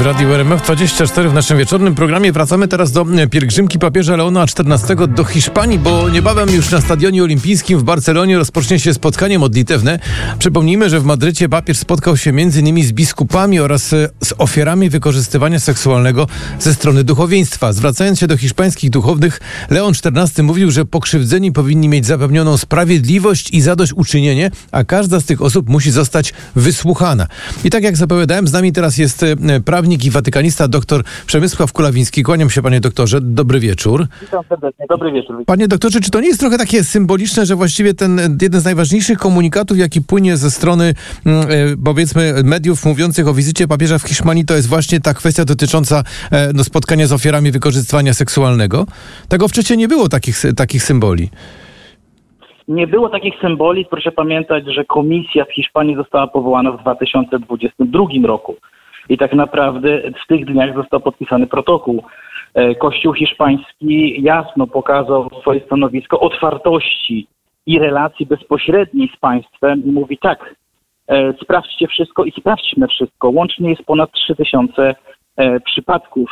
W Radiu RMF24 w naszym wieczornym programie wracamy teraz do pielgrzymki papieża Leona XIV do Hiszpanii, bo niebawem już na Stadionie Olimpijskim w Barcelonie rozpocznie się spotkanie modlitewne. Przypomnijmy, że w Madrycie papież spotkał się m.in. z biskupami oraz z ofiarami wykorzystywania seksualnego ze strony duchowieństwa. Zwracając się do hiszpańskich duchownych, Leon XIV mówił, że pokrzywdzeni powinni mieć zapewnioną sprawiedliwość i zadośćuczynienie, a każda z tych osób musi zostać wysłuchana. I tak jak zapowiadałem, z nami teraz jest prawnik i watykanista dr Przemysław Kulawiński. Kłaniam się, panie doktorze. Dobry wieczór. Witam serdecznie. Dobry wieczór. Panie doktorze, czy to nie jest trochę takie symboliczne, że właściwie ten jeden z najważniejszych komunikatów, jaki płynie ze strony, powiedzmy, mediów mówiących o wizycie papieża w Hiszpanii, to jest właśnie ta kwestia dotycząca spotkania z ofiarami wykorzystywania seksualnego? Tego wcześniej nie było takich symboli. Nie było takich symboli. Proszę pamiętać, że komisja w Hiszpanii została powołana w 2022 roku. I tak naprawdę w tych dniach został podpisany protokół. Kościół hiszpański jasno pokazał swoje stanowisko otwartości i relacji bezpośredniej z państwem i mówi tak, sprawdźcie wszystko i sprawdźmy wszystko. Łącznie jest ponad 3000 przypadków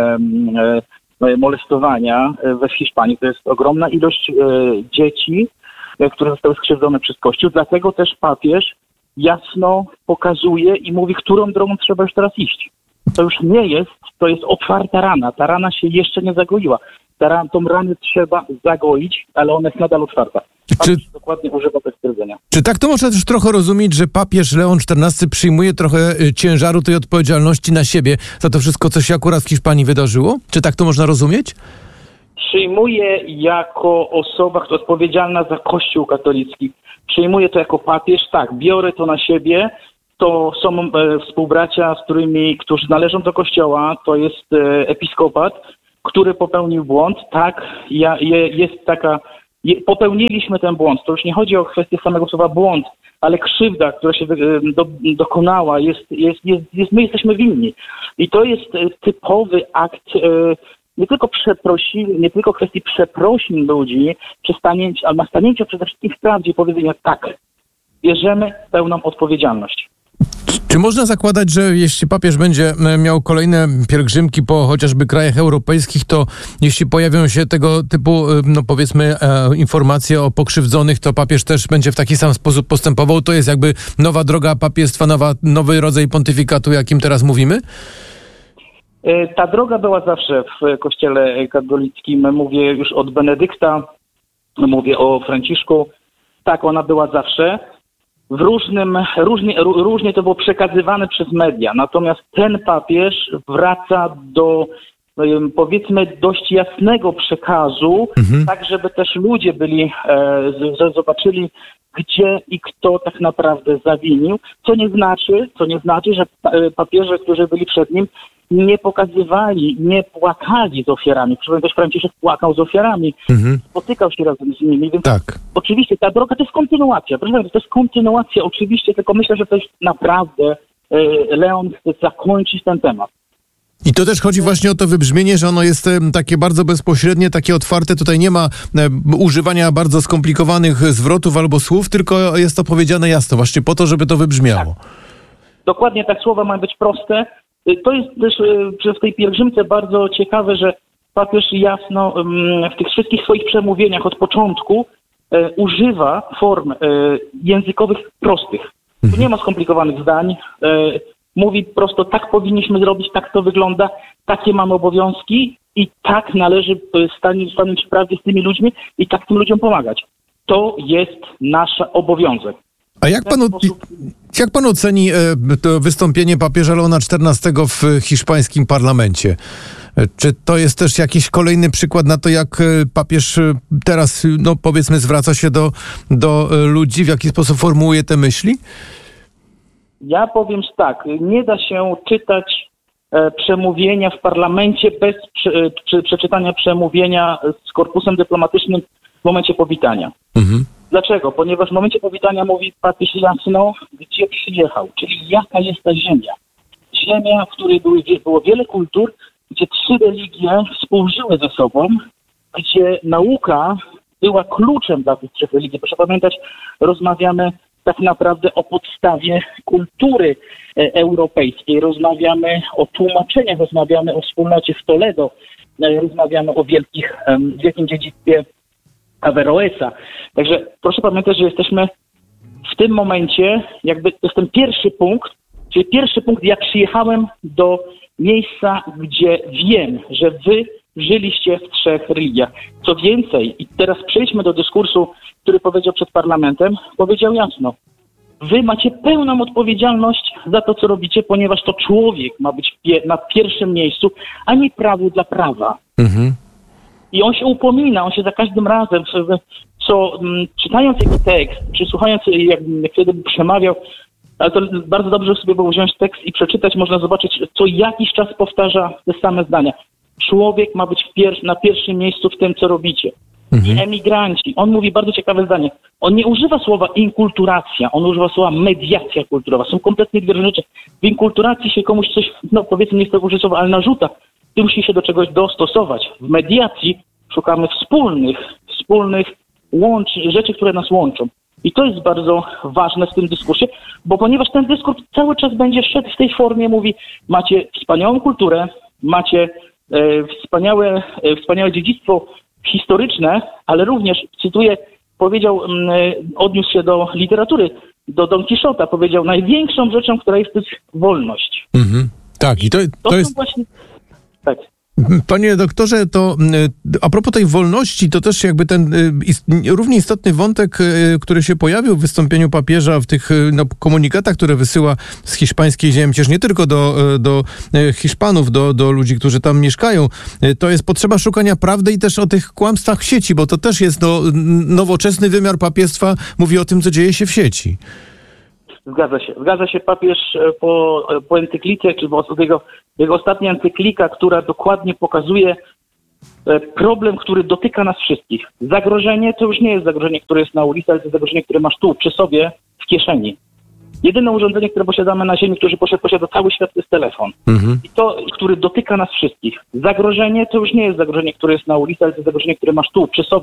molestowania we Hiszpanii. To jest ogromna ilość dzieci, które zostały skrzywdzone przez Kościół. Dlatego też papież jasno pokazuje i mówi, którą drogą trzeba już teraz iść. To już nie jest, to jest otwarta rana. Ta rana się jeszcze nie zagoiła. Tą ranę trzeba zagoić, ale ona jest nadal otwarta. Papież dokładnie używa tego stwierdzenia. Czy tak to można też trochę rozumieć, że papież Leon XIV przyjmuje trochę ciężaru tej odpowiedzialności na siebie za to wszystko, co się akurat w Hiszpanii wydarzyło? Czy tak to można rozumieć? Przyjmuje jako osoba, która odpowiedzialna za Kościół katolicki. Przyjmuję to jako papież, tak, biorę to na siebie, to są współbracia, którzy należą do Kościoła, to jest episkopat, który popełnił błąd, tak, popełniliśmy ten błąd, to już nie chodzi o kwestię samego słowa błąd, ale krzywda, która się dokonała, my jesteśmy winni. I to jest typowy akt nie tylko kwestii przeprosin ludzi, ale stanięcia przede wszystkim w prawdzie i powiedzenia tak, bierzemy pełną odpowiedzialność. Czy można zakładać, że jeśli papież będzie miał kolejne pielgrzymki po chociażby krajach europejskich, to jeśli pojawią się tego typu, informacje o pokrzywdzonych, to papież też będzie w taki sam sposób postępował? To jest jakby nowa droga papiestwa, nowy rodzaj pontyfikatu, jakim teraz mówimy? Ta droga była zawsze w Kościele katolickim. Mówię już od Benedykta, mówię o Franciszku. Tak, ona była zawsze. Różnie to było przekazywane przez media. Natomiast ten papież wraca do, powiedzmy, dość jasnego przekazu, tak żeby też ludzie zobaczyli, gdzie i kto tak naprawdę zawinił. Co nie znaczy, że papieże, którzy byli przed nim, nie pokazywali, nie płakali z ofiarami. Przecież Franciszek płakał z ofiarami, spotykał się razem z nimi, więc tak. Oczywiście ta droga to jest kontynuacja. Proszę państwa, to jest kontynuacja oczywiście, tylko myślę, że to jest naprawdę Leon chce zakończyć ten temat. I to też chodzi właśnie o to wybrzmienie, że ono jest takie bardzo bezpośrednie, takie otwarte. Tutaj nie ma używania bardzo skomplikowanych zwrotów albo słów, tylko jest to powiedziane jasno, właśnie po to, żeby to wybrzmiało. Tak. Dokładnie tak, słowa mają być proste. To jest też w tej pielgrzymce bardzo ciekawe, że papież jasno w tych wszystkich swoich przemówieniach od początku używa form językowych prostych. Tu nie ma skomplikowanych zdań. Mówi prosto, tak powinniśmy zrobić, tak to wygląda, takie mamy obowiązki i tak należy stanąć w prawie z tymi ludźmi i tak tym ludziom pomagać. To jest nasz obowiązek. A jak pan oceni to wystąpienie papieża Leona XIV w hiszpańskim parlamencie? Czy to jest też jakiś kolejny przykład na to, jak papież teraz, zwraca się do ludzi, w jaki sposób formułuje te myśli? Ja powiem tak, nie da się czytać przemówienia w parlamencie bez przeczytania przemówienia z korpusem dyplomatycznym w momencie powitania. Dlaczego? Ponieważ w momencie powitania mówi papież jasno, gdzie przyjechał, czyli jaka jest ta ziemia. Ziemia, w której było wiele kultur, gdzie 3 religie współżyły ze sobą, gdzie nauka była kluczem dla tych 3 religii. Proszę pamiętać, rozmawiamy tak naprawdę o podstawie kultury europejskiej. Rozmawiamy o tłumaczeniach, rozmawiamy o wspólnocie w Toledo, rozmawiamy o wielkim dziedzictwie Averroesa. Także proszę pamiętać, że jesteśmy w tym momencie, jakby to jest ten pierwszy punkt, czyli pierwszy punkt, ja przyjechałem do miejsca, gdzie wiem, że wy żyliście w 3 religiach. Co więcej, i teraz przejdźmy do dyskursu, który powiedział przed parlamentem, powiedział jasno, wy macie pełną odpowiedzialność za to, co robicie, ponieważ to człowiek ma być na pierwszym miejscu, a nie prawo dla prawa. Mhm. I on się upomina, on się za każdym razem, czytając jakiś tekst, czy słuchając, jak wtedy przemawiał, ale to bardzo dobrze sobie było wziąć tekst i przeczytać, można zobaczyć, co jakiś czas powtarza te same zdania. Człowiek ma być na pierwszym miejscu w tym, co robicie. I emigranci. On mówi bardzo ciekawe zdanie. On nie używa słowa inkulturacja, on używa słowa mediacja kulturowa. Są kompletnie dwie rzeczy. W inkulturacji się komuś coś, powiedzmy, nie jest to użycie słowa, ale narzuca. Ty musisz się do czegoś dostosować. W mediacji szukamy wspólnych rzeczy, które nas łączą. I to jest bardzo ważne w tym dyskursie, bo ponieważ ten dyskurs cały czas będzie szedł w tej formie, mówi, macie wspaniałą kulturę, macie wspaniałe dziedzictwo historyczne, ale również, cytuję, odniósł się do literatury, do Don Quixota, powiedział, największą rzeczą, która jest, to jest wolność. Mhm. Tak, i to jest... Właśnie... Tak. Panie doktorze, to a propos tej wolności, to też jakby ten równie istotny wątek, który się pojawił w wystąpieniu papieża w tych komunikatach, które wysyła z hiszpańskiej ziemi, przecież nie tylko do Hiszpanów, do ludzi, którzy tam mieszkają, to jest potrzeba szukania prawdy i też o tych kłamstwach w sieci, bo to też jest nowoczesny wymiar papiestwa, mówi o tym, co dzieje się w sieci. Zgadza się papież po encyklice, czy jego ostatnia encyklika, która dokładnie pokazuje problem, który dotyka nas wszystkich. Zagrożenie to już nie jest zagrożenie, które jest na ulicy, ale to jest zagrożenie, które masz tu, przy sobie, w kieszeni. Jedyne urządzenie, które posiadamy na ziemi, które posiada cały świat, to jest telefon. Mhm. I to, który dotyka nas wszystkich. Zagrożenie to już nie jest zagrożenie, które jest na ulicy, ale to jest zagrożenie, które masz tu, przy sobie.